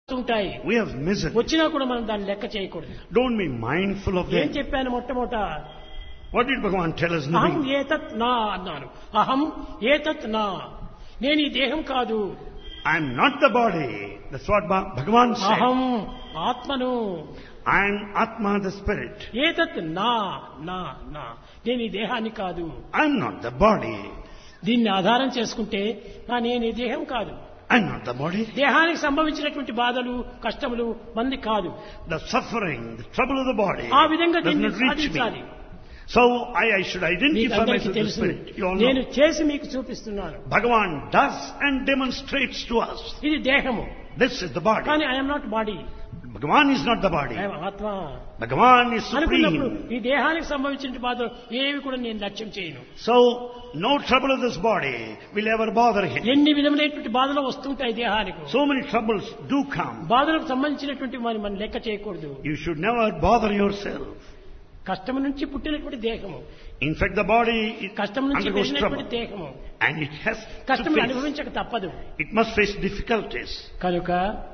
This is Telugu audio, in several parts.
ఉంటాయి. We have misery. వచ్చినా కూడా మనం దాన్ని లెక్క చేయకూడదు. Don't be mindful of ఏం them. చెప్పాను మొట్టమొదట? What did Bhagavan tell us in the అహం beginning? ఏతత్ నా అన్నాను. అహం ఏతత్ నా, నేను ఈ దేహం కాదు. I am not the body. That's what Bhagavan said. అహం ఆత్మను. I am Atma, the spirit. ఏతత్ నా నా నా, నేను ఈ దేహాన్ని కాదు. I am not the body. దీన్ని ఆధారం చేసుకుంటే నేను ఈ దేహం కాదు. I am not the body. దేహానికి సంభవించినటువంటి బాధలు కష్టములు మంది కాదు. The suffering, the trouble of the body ఆ విధంగా does దీన్ని not reach సాధించాలి. me. So I should మీకు identify అందరికీ myself with the తెలుసు, spirit. You all నేను know. చేసి మీకు చూపిస్తున్నాను. Bhagavan does and demonstrates to us. ఇది దేహము, This is the body. కానీ I'm not body, Bhagavan is not the body. I'm ఆత్మ Bhagavan is అనుకున్నప్పుడు supreme. ఈ దేహానికి సంభవించిన బాధలు ఏవి కూడా నేను లక్ష్యం చేయను. So no trouble of this body will ever bother him. ఎన్ని విధములైనటువంటి బాధలు వస్తుంటాయి దేహానికి. So many troubles do come. బాధలకు సంబంధించినటువంటి మనం లెక్క చేయకూడదు. You should never bother yourself. కష్టం నుంచి పుట్టినటువంటి దేహము, In fact, the body కష్టం నుంచి undergoes పెరిగినటువంటి trouble. దేహము, And it has కష్టం to face. అనుభవించక తప్పదు. It must face difficulties. కనుక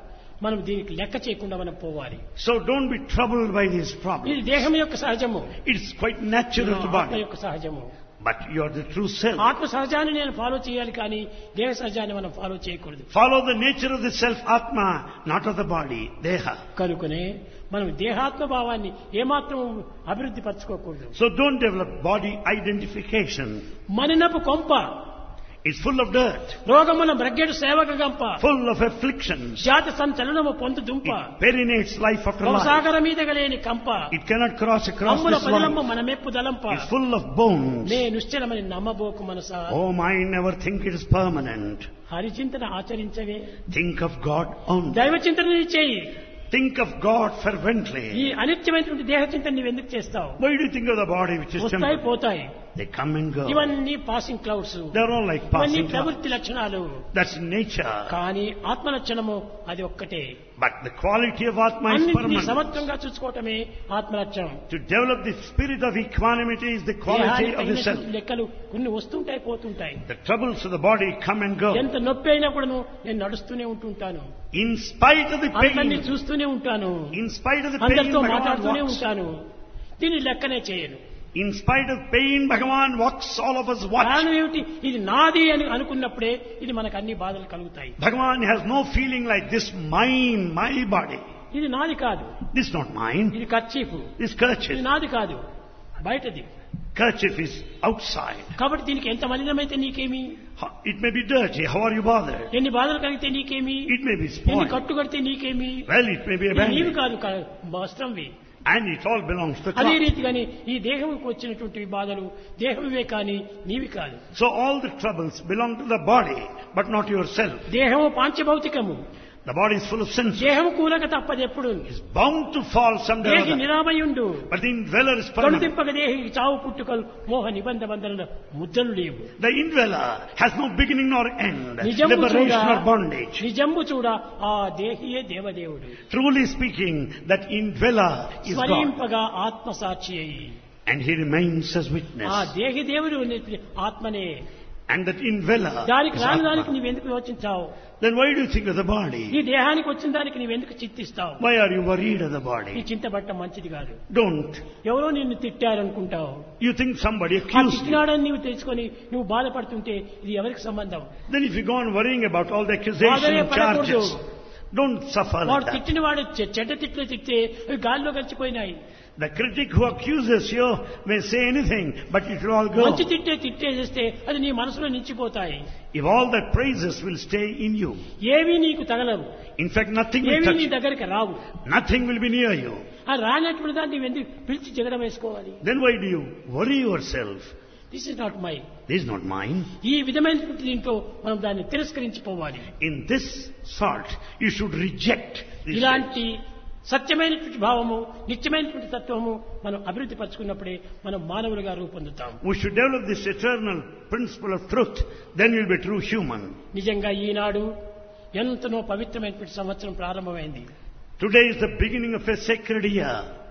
మనం దీనికి లెక్క చేయకుండా మనం పోవాలి. So don't be troubled by these ఇది problems. దేహం యొక్క సహజము, It's quite natural to ఆత్మ body. యొక్క సహజము. But you are the true self. ఆత్మ సహజాన్ని నేను ఫాలో చేయాలి, కానీ దేహ సహజాన్ని మనం ఫాలో చేయకూడదు. Follow the nature of the self, Atma, not of the body, Deha. కనుకనే మనం దేహాత్మ భావాన్ని ఏమాత్రం అభివృద్ధి పరచుకోకూడదు. So don't develop body identification. మనినపు కొంప, It's full of dirt, రోగమున బ్రగ్గెడు సేవక గంప, full of afflictions. జాతి సంచలనము పొందు దుంప, It perinates life after life. భవసాగర మీద గలేని కంప, It cannot cross across అమ్ముల this పదిలంబ one. మన మెప్పు దలంప, It's full of bones. నే నిశ్చలమని నమ్మబోకు మనసా. Oh, mind, never think it is permanent. హరిచింతన ఆచరించవే, Think of God only. దైవ చింతన చేయి. Think of God fervently. ఈ అనిత్యమైనటువంటి దేహ చింతన నువ్వు ఎందుకు చేస్తావు? Why do you think of the body which is వస్తాయి temporary? పోతాయి. They come and go. ఇవన్నీ passing clouds, They're all like ఇవన్నీ passing clouds. ప్రవృత్తి లక్షణాలు. That's nature. కానీ ఆత్మ లక్షణము అది ఒక్కటే. But the quality of Atma is అన్నింటినీ permanent. సమత్వంగా చూసుకోవటమే ఆత్మ లక్షణం. To develop the spirit of equanimity is the quality దేహానికి of the self. తగినటువంటి లెక్కలు కొన్ని వస్తుంటాయి పోతుంటాయి. The troubles of the body come and go. ఎంత నొప్పి అయినా కూడా నేను నడుస్తూనే ఉంటుంటాను, In spite of the అందరినీ pain, చూస్తూనే ఉంటాను, in spite of the pain, అందరితో Bhagavan మాట్లాడుతూనే walks. ఉంటాను. దీన్ని లెక్కనే చేయను. In spite of pain, Bhagavan walks, all of us watch. కారణం ఏమిటి? ఇది నాది అని అనుకున్నప్పుడే ఇది మనకు అన్ని బాధలు కలుగుతాయి. Bhagavan has no feeling like this mine, my body. ఇది నాది కాదు, This is not mine. ఇది కర్చీఫ్, This ఇది kerchief. నాది కాదు, బయటది. Kerchief is outside. కాబట్టి దీనికి ఎంత మలినమైతే నీకేమి, It may be dirty. How are you bothered? ఎన్ని బాధలు కలిగితే నీకేమి, It may be ఎన్ని spoiled. కట్టు కడితే నీకేమి, Well, it may be ఇది నీవి abandoned. కాదు, వస్త్రంవి. And it all belongs to అదే God. రీతిగానే ఈ దేహంకు వచ్చినటువంటి బాధలు దేహమే కానీ నీవి కాదు. So all the troubles belong to the body, but not yourself. దేహము పాంచభౌతికము, The body is full of sins. దేహము కూలక తప్పదు ఎప్పుడు. It's bound to fall someday or దేహి other. నిరామయుండు, But the indweller is permanent. కనుదింపక దేహికి చావు పుట్టుకలు మోహ నిబంధ బంధన ముద్దలు లేవు. The indweller has no beginning nor end, నిజంబు చూడ, liberation or bondage. నిజంబు చూడ ఆ దేహియే దేవదేవుడు. Truly speaking, that indweller is God. స్వరింపగా ఆత్మ సాక్షి అయి, And he remains as ఆ witness. దేహి దేవుడు ఆత్మనే. And that indweller దానికి is రాని దానికి Atma. నీవెందుకు యోచించావు? Then why do you think of the ఈ body? దేహానికి వచ్చిన దానికి నీవెందుకు చింతిస్తావు? Why are you worried of the ఈ body? చింతపట్టం మంచిది కాదు. Don't. ఎవరో నిన్ను తిట్టారనుకుంటావు, You think somebody ఆ accused you. తిట్టినాడని నీవు తెలుసుకొని నువ్వు బాధపడుతుంటే ఇది ఎవరికి సంబంధం? Then if you go on worrying about all the accusations బాధనే and పడకూడదు. charges, don't suffer వాడు like that. తిట్టిన వాడు చెడ్డ తిట్లు తిట్టే అవి గాల్లో కలిసిపోయినాయి. The critic who accuses you may say anything, but it will all go. మంచి తిట్టేసేస్తే అది నీ మనసులో నిలిచిపోతాయి. If all that praises will stay in you, ఏమీ నీకు తగలవు, in fact nothing will ఏమీ touch నీ you. దగ్గరికి రావు. Nothing will be near you. ఆ రానటువంటి దాన్ని నువ్వెందుకు పిలిచి జగడం వేసుకోవాలి? Then why do you worry yourself? This is not my. This is not mine. ఈ విధమైనటువంటి దీంట్లో మనం దాన్ని తిరస్కరించిపోవాలి. In this sort, you should reject these ఇలాంటి సత్యమైనటువంటి భావము నిత్యమైనటువంటి తత్వము మనం అభివృద్ధి పరచుకున్నప్పుడే మనం మానవులుగా రూపొందుతాం. We should develop this eternal principle of truth, then you'll be true human. నిజంగా ఈనాడు ఎంతనో పవిత్రమైనటువంటి సంవత్సరం ప్రారంభమైంది. Today is the beginning of a sacred year.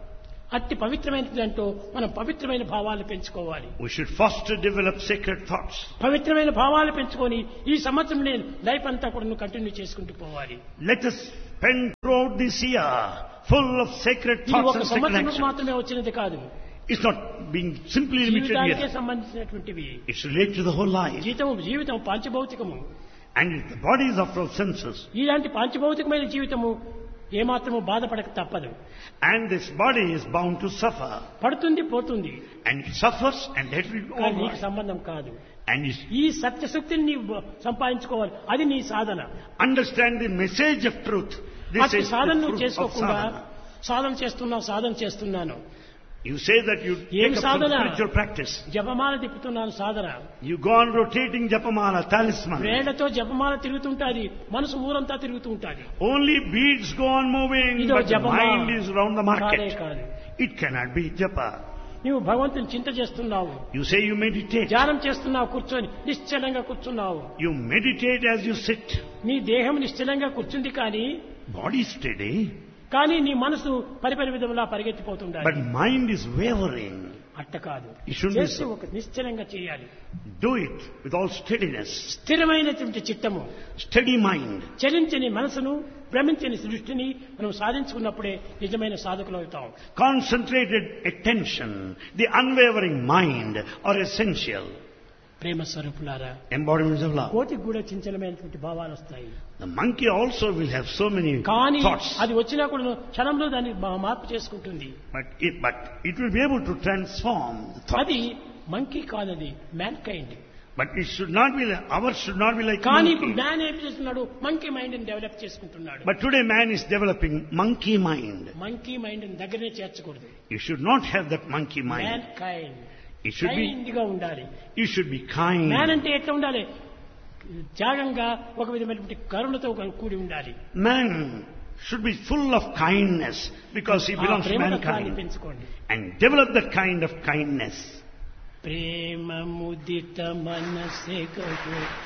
అట్టి పవిత్రమైనది అంటూ మనం పవిత్రమైన భావాలు పెంచుకోవాలి. We should foster, develop sacred thoughts. పవిత్రమైన భావాలు పెంచుకొని ఈ సంవత్సరం నేను లైఫ్ అంతా కూడా కంటిన్యూ చేసుకుంటూ పోవాలి. Let us spend throughout this year full of sacred ఇది thoughts ఒక and sacred సంవత్సరం actions. మాత్రమే వచ్చినది కాదు. It's not being simply limited జీవితానికే here. సంబంధించినటువంటివి. It's related to the whole life. జీవితం పాంచభౌతికము. And the body is after all senses. ఇలాంటి పాంచభౌతికమైన జీవితము ఏమాత్రము బాధపడక తప్పదు. And this body is bound to suffer. పడుతుంది పోతుంది. And it suffers and let it go కానీ నీకు on. సంబంధం కాదు. And you ఈ సత్యశక్తిని నీవు సంపాదించుకోవాలి. అది నీ సాధన. understand the message of truth. This అట్టి is సాధన the నువ్వు fruit of చేసుకోకుండా sadhana. సాధన చేస్తున్నాను. You say that you ఏం take up some సాధన? spiritual practice. జపమాల తిప్పుతున్నాను సాధన. You go on rotating japamala, talisman. వేళ్లతో జపమాల తిరుగుతుంటాది, మనసు ఊరంతా తిరుగుతూ ఉంటాది. Only beads go on moving, ఇదో but the జపమాల. mind is round the కాదే market. కాదు. It cannot be japa. నీవు భగవంతుని చింత చేస్తున్నావు, You say you meditate. ధ్యానం చేస్తున్నావు, కూర్చొని నిశ్చలంగా కూర్చున్నావు. You meditate as you sit. నీ దేహం నిశ్చలంగా కూర్చుంది Body steady, కానీ నీ మనసు పరిపరి విధములా పరిగెత్తిపోతుండాలి. but mind is wavering. అట్ట కాదు. It shouldn't be చేసి so. ఒక నిశ్చలంగా చేయాలి. Do it with all steadiness. స్థిరమైనటువంటి చిత్తము, Steady mind. చలించని మనసును, భ్రమించని సృష్టిని మనం సాధించుకున్నప్పుడే నిజమైన సాధకులు అవుతాం. Concentrated attention, the unwavering mind are essential. ప్రేమ స్వరూపులారా, Embodiments of love. కోటికి కూడా చంచలమైనటువంటి భావాలు వస్తాయి. The monkey also will have so many కానీ thoughts. అది వచ్చినా కూడా క్షణంలో దాన్ని మార్పు చేసుకుంటుంది. But it will be able to transform the thoughts. అది మంకీ కాదది, man kind. But it should not be, ours should not be like కానీ monkey. మ్యాన్ ఏం చేస్తున్నాడు, మంకీ మైండ్ ని డెవలప్ చేసుకుంటున్నాడు. But today man is developing monkey mind. Monkey mind ని దగ్గరనే చేర్చకూడదు. You should not have that monkey man mind. Kind, It should be, kind గా ఉండాలి. you should be kind. Man అంటే ఎట్లా ఉండాలి, త్యాగంగా ఒక విధమైనటువంటి కరుణతో కూడి ఉండాలి. Man should be full of kindness because he belongs to ప్రేమతత్వాన్ని mankind. పెంచుకోండి. And develop that kind of kindness. ప్రేమ ముదిత మనసే కహో